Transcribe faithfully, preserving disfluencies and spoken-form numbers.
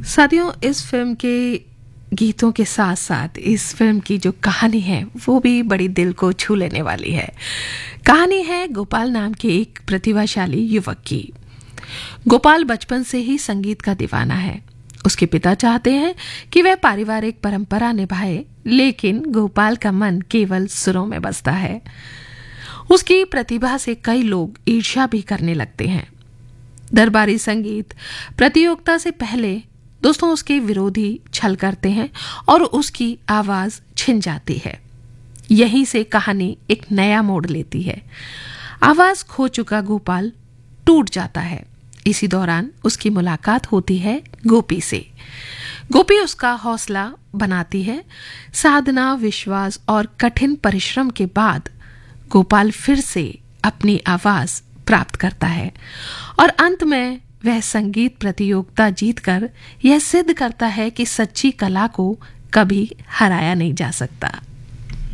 साथियों, इस फिल्म के गीतों के साथ साथ इस फिल्म की जो कहानी है वो भी बड़ी दिल को छू लेने वाली है। कहानी है गोपाल नाम के एक प्रतिभाशाली युवक की। गोपाल बचपन से ही संगीत का दीवाना है। उसके पिता चाहते हैं कि वह पारिवारिक परंपरा निभाए, लेकिन गोपाल का मन केवल सुरों में बसता है। उसकी प्रतिभा से कई लोग ईर्ष्या भी करने लगते हैं। दरबारी संगीत प्रतियोगिता से पहले दोस्तों उसके विरोधी छल करते हैं और उसकी आवाज छिन जाती है। यहीं से कहानी एक नया मोड़ लेती है। आवाज खो चुका गोपाल टूट जाता है। इसी दौरान उसकी मुलाकात होती है गोपी से। गोपी उसका हौसला बनाती है। साधना, विश्वास और कठिन परिश्रम के बाद गोपाल फिर से अपनी आवाज प्राप्त करता है और अंत में वह संगीत प्रतियोगिता जीतकर यह सिद्ध करता है कि सच्ची कला को कभी हराया नहीं जा सकता।